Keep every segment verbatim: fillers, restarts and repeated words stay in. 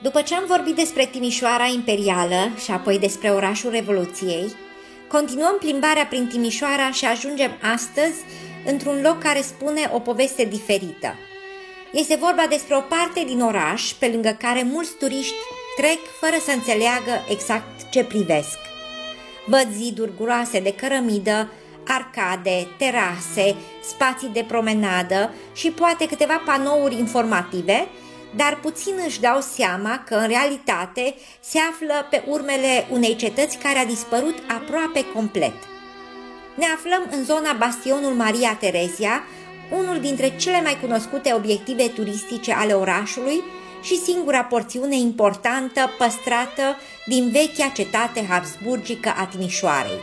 După ce am vorbit despre Timișoara imperială și apoi despre orașul Revoluției, continuăm plimbarea prin Timișoara și ajungem astăzi într-un loc care spune o poveste diferită. Este vorba despre o parte din oraș pe lângă care mulți turiști trec fără să înțeleagă exact ce privesc. Văd ziduri groase de cărămidă, arcade, terase, spații de promenadă și poate câteva panouri informative, dar puțin își dau seama că în realitate se află pe urmele unei cetăți care a dispărut aproape complet. Ne aflăm în zona Bastionul Maria Terezia, unul dintre cele mai cunoscute obiective turistice ale orașului și singura porțiune importantă păstrată din vechea cetate habsburgică a Timișoarei.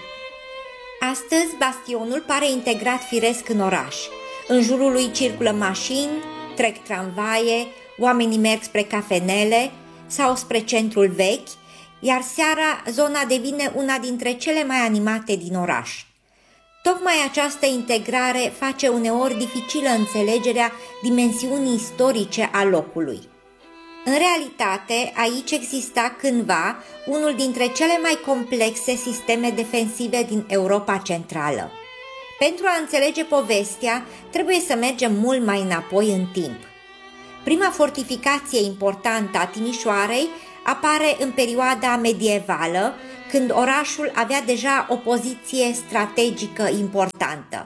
Astăzi, bastionul pare integrat firesc în oraș. În jurul lui circulă mașini, trec tramvaie, oamenii merg spre cafenele sau spre centrul vechi, iar seara zona devine una dintre cele mai animate din oraș. Tocmai această integrare face uneori dificilă înțelegerea dimensiunii istorice a locului. În realitate, aici exista cândva unul dintre cele mai complexe sisteme defensive din Europa Centrală. Pentru a înțelege povestea, trebuie să mergem mult mai înapoi în timp. Prima fortificație importantă a Timișoarei apare în perioada medievală, când orașul avea deja o poziție strategică importantă.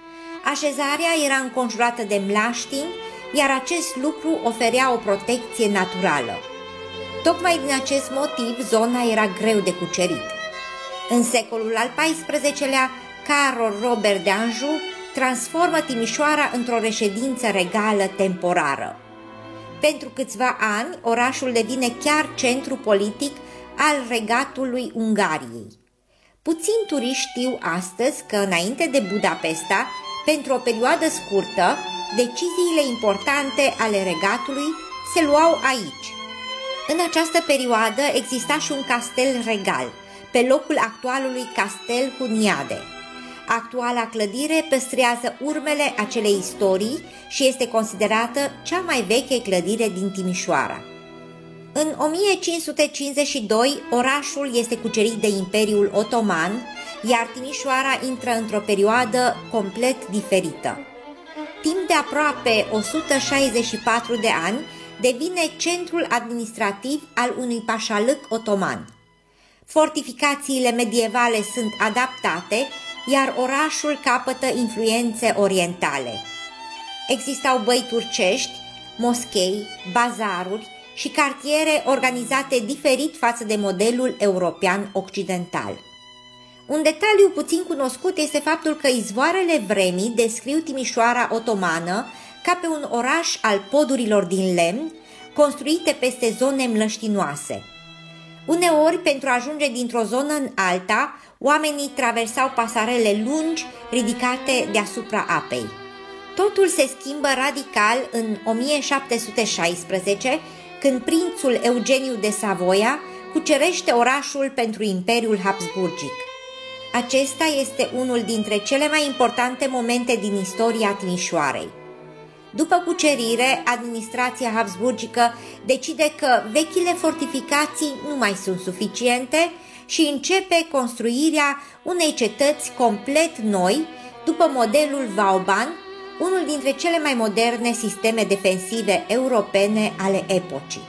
Așezarea era înconjurată de mlaștini, iar acest lucru oferea o protecție naturală. Tocmai din acest motiv, zona era greu de cucerit. În secolul al paisprezecelea, Carol Robert de Anjou transformă Timișoara într-o reședință regală temporară. Pentru câțiva ani, orașul devine chiar centru politic al regatului Ungariei. Puțini turiști știu astăzi că, înainte de Budapesta, pentru o perioadă scurtă, deciziile importante ale regatului se luau aici. În această perioadă exista și un castel regal, pe locul actualului castel Huniade. Actuala clădire păstrează urmele acelei istorii și este considerată cea mai veche clădire din Timișoara. În o mie cinci sute cincizeci și doi, orașul este cucerit de Imperiul Otoman, iar Timișoara intră într-o perioadă complet diferită. Timp de aproape o sută șaizeci și patru de ani, devine centrul administrativ al unui pașalâc otoman. Fortificațiile medievale sunt adaptate, iar orașul capătă influențe orientale. Existau băi turcești, moschei, bazaruri și cartiere organizate diferit față de modelul european occidental. Un detaliu puțin cunoscut este faptul că izvoarele vremii descriu Timișoara otomană ca pe un oraș al podurilor din lemn, construite peste zone mlăștinoase. Uneori, pentru a ajunge dintr-o zonă în alta, oamenii traversau pasarele lungi ridicate deasupra apei. Totul se schimbă radical în o mie șapte sute șaisprezece, când prințul Eugeniu de Savoia cucerește orașul pentru Imperiul Habsburgic. Acesta este unul dintre cele mai importante momente din istoria Timișoarei. După cucerire, administrația habsburgică decide că vechile fortificații nu mai sunt suficiente și începe construirea unei cetăți complet noi, după modelul Vauban, unul dintre cele mai moderne sisteme defensive europene ale epocii.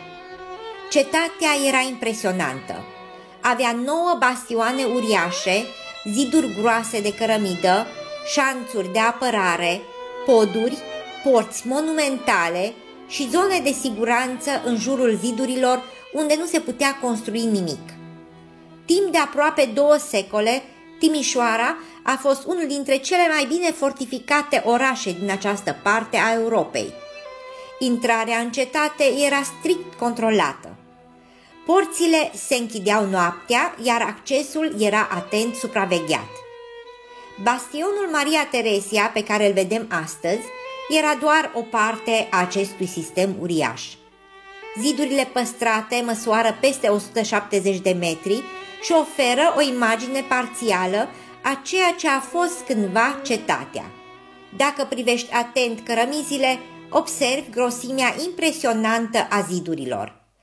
Cetatea era impresionantă. Avea nouă bastioane uriașe, ziduri groase de cărămidă, șanțuri de apărare, poduri, porți monumentale și zone de siguranță în jurul zidurilor unde nu se putea construi nimic. Timp de aproape două secole, Timișoara a fost unul dintre cele mai bine fortificate orașe din această parte a Europei. Intrarea în cetate era strict controlată. Porțile se închideau noaptea, iar accesul era atent supravegheat. Bastionul Maria Terezia, pe care îl vedem astăzi, era doar o parte a acestui sistem uriaș. Zidurile păstrate măsoară peste o sută șaptezeci de metri și oferă o imagine parțială a ceea ce a fost cândva cetatea. Dacă privești atent cărămizile, observi grosimea impresionantă a zidurilor.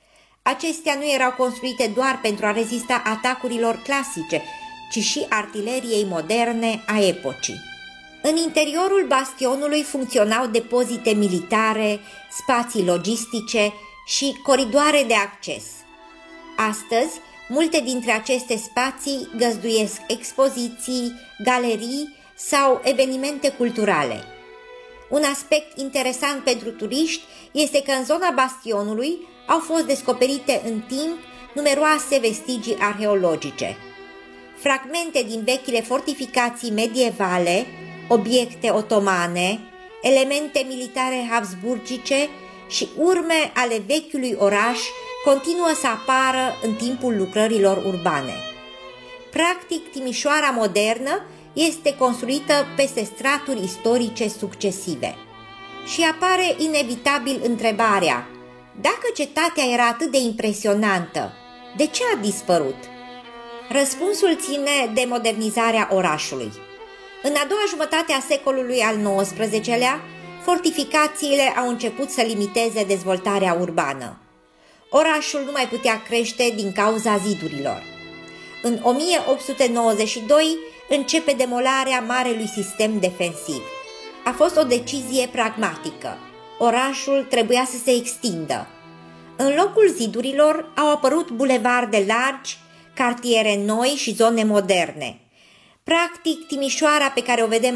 Acestea nu erau construite doar pentru a rezista atacurilor clasice, ci și artileriei moderne a epocii. În interiorul bastionului funcționau depozite militare, spații logistice și coridoare de acces. Astăzi, multe dintre aceste spații găzduiesc expoziții, galerii sau evenimente culturale. Un aspect interesant pentru turiști este că în zona bastionului au fost descoperite în timp numeroase vestigii arheologice. Fragmente din vechile fortificații medievale, obiecte otomane, elemente militare habsburgice și urme ale vechiului oraș continuă să apară în timpul lucrărilor urbane. Practic, Timișoara modernă este construită peste straturi istorice succesive. Și apare inevitabil întrebarea: dacă cetatea era atât de impresionantă, de ce a dispărut? Răspunsul ține de modernizarea orașului. În a doua jumătate a secolului al nouăsprezecelea, fortificațiile au început să limiteze dezvoltarea urbană. Orașul nu mai putea crește din cauza zidurilor. În o mie opt sute nouăzeci și doi începe demolarea marelui sistem defensiv. A fost o decizie pragmatică. Orașul trebuia să se extindă. În locul zidurilor au apărut bulevarde largi, cartiere noi și zone moderne. Practic, Timișoara pe care o vedem